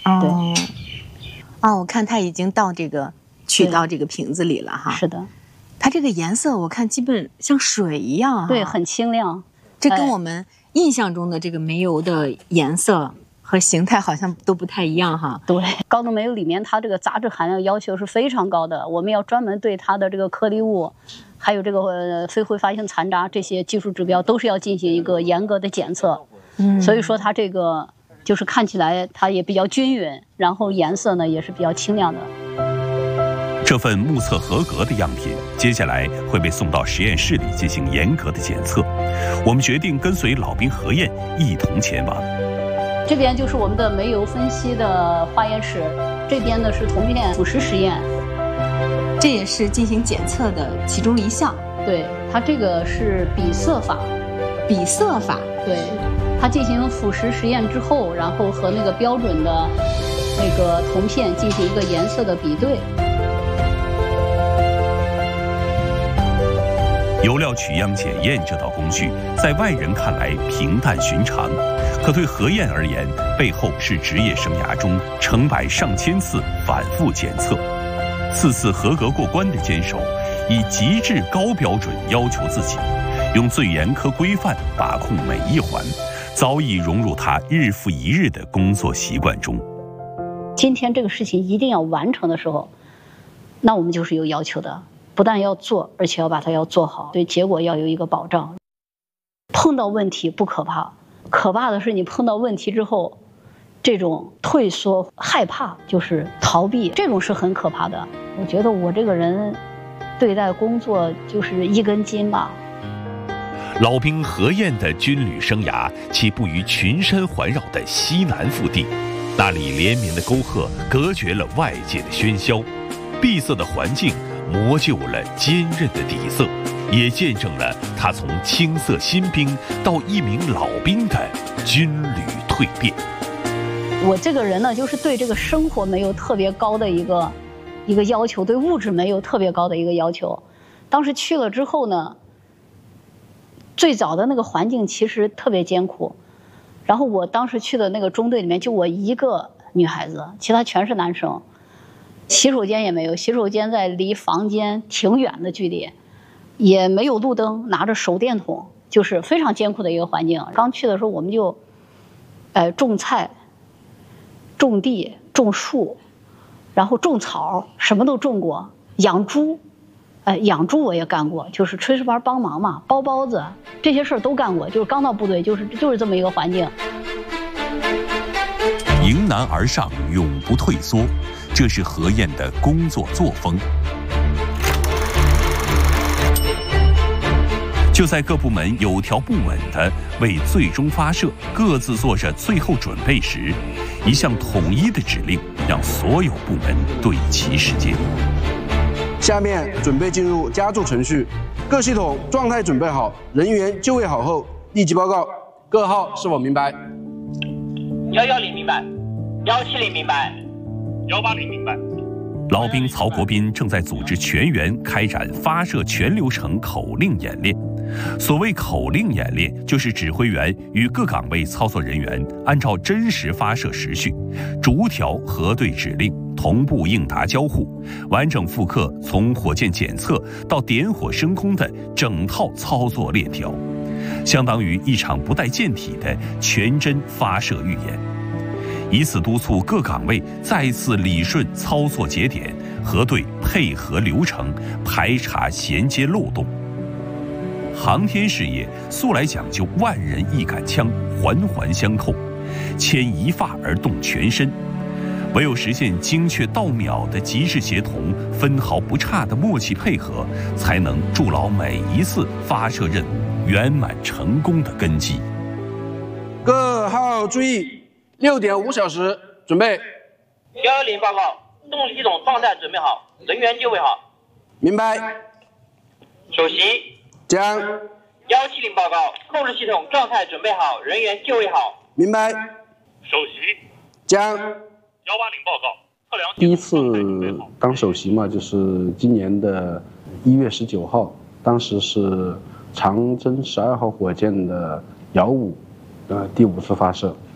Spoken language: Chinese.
哦，我看它已经取到这个瓶子里了哈。 是的， 它这个颜色我看基本像水一样哈。 对，很清亮。 这跟我们印象中的这个煤油的颜色和形态好像都不太一样哈。 对，高浓煤油里面它这个杂质含量要求是非常高的，我们要专门对它的这个颗粒物，还有这个非挥发性残渣这些技术指标都是要进行一个严格的检测。所以说它这个就是看起来它也比较均匀，然后颜色呢也是比较清亮的。 这份目测合格的样品，接下来会被送到实验室里进行严格的检测。我们决定跟随老兵何燕一同前往。 这边就是我们的煤油分析的化验室，这边呢是铜片腐蚀实验， 这也是进行检测的其中一项。 对，它这个是比色法。 比色法， 对，它进行腐蚀实验之后，然后和那个标准的那个铜片进行一个颜色的比对。 油料取样检验这道工序，在外人看来平淡寻常，可对何燕而言，背后是职业生涯中成百上千次反复检测，次次合格过关的坚守，以极致高标准要求自己，用最严苛规范把控每一环，早已融入他日复一日的工作习惯中。 今天这个事情一定要完成的时候，那我们就是有要求的。不但要做，而且要把它做好，对结果要有一个保障。碰到问题不可怕，可怕的是你碰到问题之后，这种退缩、害怕，就是逃避，这种是很可怕的。我觉得我这个人对待工作就是一根筋吧。 老兵何燕的军旅生涯起步于群山环绕的西南腹地，那里连绵的沟壑隔绝了外界的喧嚣，闭塞的环境磨就了坚韧的底色，也见证了他从青涩新兵到一名老兵的军旅蜕变。 我这个人呢，就是对这个生活没有特别高的一个要求，对物质没有特别高的一个要求。当时去了之后呢，最早的那个环境其实特别艰苦，然后我当时去的那个中队里面就我一个女孩子，其他全是男生。洗手间也没有，洗手间在离房间挺远的距离，也没有路灯，拿着手电筒，就是非常艰苦的一个环境。刚去的时候我们就，种菜、种地、种树，然后种草，什么都种过。养猪，养猪我也干过，就是炊事班帮忙嘛，包包子这些事儿都干过。就是刚到部队，就是这么一个环境。 迎难而上，永不退缩，这是何燕的工作作风。就在各部门有条不紊地为最终发射各自做着最后准备时，一项统一的指令让所有部门对齐时间。 下面准备进入加注程序，各系统状态准备好，人员就位好后，立即报告各号是否明白。 110明白，170明白 ，180明白。 老兵曹国斌正在组织全员开展发射全流程口令演练。所谓口令演练，就是指挥员与各岗位操作人员按照真实发射时序，逐条核对指令，同步应答交互，完整复刻从火箭检测到点火升空的整套操作链条，相当于一场不带舰体的全真发射预演，以此督促各岗位再次理顺操作节点，核对配合流程，排查衔接漏洞。航天事业素来讲究万人一杆枪，环环相扣，牵一发而动全身，唯有实现精确到秒的极致协同，分毫不差的默契配合，才能筑牢每一次发射任务圆满成功的根基。 各号注意，6点5小时准备。 110报告，动力系统状态准备好，人员就位好。 明白。 首席。 将。 170报告，控制系统状态准备好，人员就位好。 明白。 首席。 将。180 报告，测量。 第一次当首席嘛，就是今年的1月19号，当时是长征12号火箭的遥5，第5次发射。